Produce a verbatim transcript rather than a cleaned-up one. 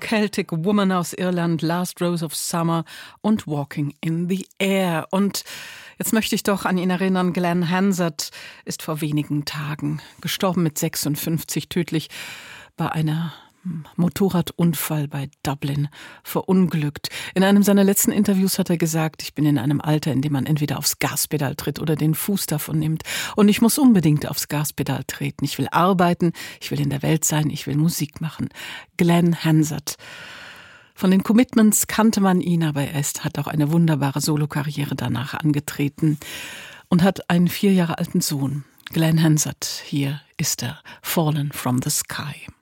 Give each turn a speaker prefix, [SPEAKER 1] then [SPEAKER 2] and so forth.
[SPEAKER 1] Celtic Woman aus Irland, Last Rose of Summer und Walking in the Air. Und jetzt möchte ich doch an ihn erinnern, Glen Hansard ist vor wenigen Tagen gestorben mit sechsundfünfzig, tödlich bei einer Motorradunfall bei Dublin verunglückt. In einem seiner letzten Interviews hat er gesagt, ich bin in einem Alter, in dem man entweder aufs Gaspedal tritt oder den Fuß davon nimmt. Und ich muss unbedingt aufs Gaspedal treten. Ich will arbeiten, ich will in der Welt sein, ich will Musik machen. Glen Hansard. Von den Commitments kannte man ihn, aber er ist, hat auch eine wunderbare Solokarriere danach angetreten und hat einen vier Jahre alten Sohn. Glen Hansard, hier ist er, Fallen from the Sky.